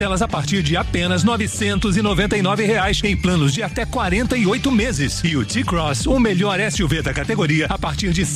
Elas a partir de apenas R$ 999 em planos de até 48 meses. E o T-Cross, o melhor SUV da categoria, a partir de R$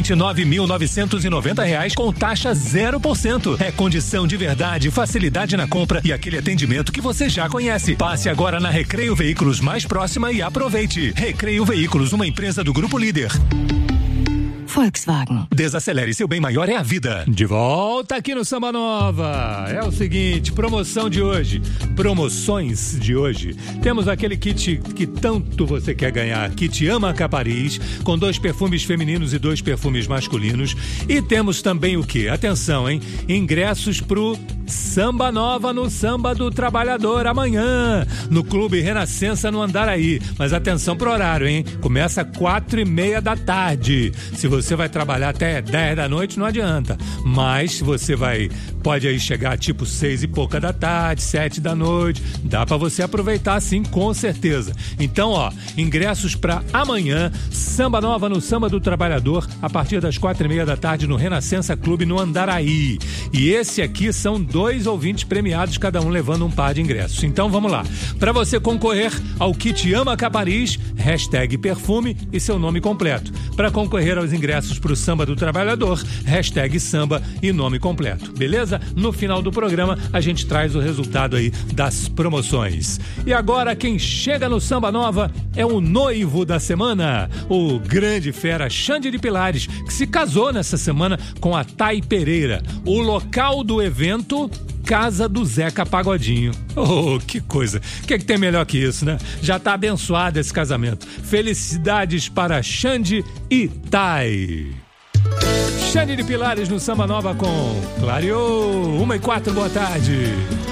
129.990 com taxa 0%. É condição de verdade, facilidade na compra e aquele atendimento que você já conhece. Passe agora na Recreio Veículos mais próxima e aproveite. Recreio Veículos, uma empresa do Grupo Líder. Volkswagen. Desacelere, seu bem maior é a vida. De volta aqui no Samba Nova. É o seguinte, promoção de hoje. Promoções de hoje. Temos aquele kit que tanto você quer ganhar. Kit Amaca Paris, com 2 perfumes femininos e 2 perfumes masculinos. E temos também o quê? Atenção, hein? Ingressos pro Samba Nova no Samba do Trabalhador amanhã, no Clube Renascença no Andaraí. Mas atenção pro horário, hein? Começa 4:30 da tarde. Se você vai trabalhar até 10 da noite, não adianta. Mas se você pode aí chegar tipo 6 e pouca da tarde, 7 da noite, dá pra você aproveitar sim, com certeza. Então, ó, ingressos pra amanhã, Samba Nova no Samba do Trabalhador, a partir das 4:30 da tarde no Renascença Clube no Andaraí. E esse aqui são 2 ouvintes premiados, cada um levando um par de ingressos. Então vamos lá. Para você concorrer ao kit Amaca Paris, hashtag perfume e seu nome completo. Para concorrer aos ingressos para o Samba do Trabalhador, hashtag samba e nome completo. Beleza? No final do programa a gente traz o resultado aí das promoções. E agora quem chega no Samba Nova é o noivo da semana, o grande fera Xande de Pilares, que se casou nessa semana com a Thay Pereira. O local do evento, Casa do Zeca Pagodinho. Oh, que coisa. O que tem melhor que isso, né? Já tá abençoado esse casamento. Felicidades para Xande e Thay. Xande de Pilares no Samba Nova com Clareou. 1:04, boa tarde.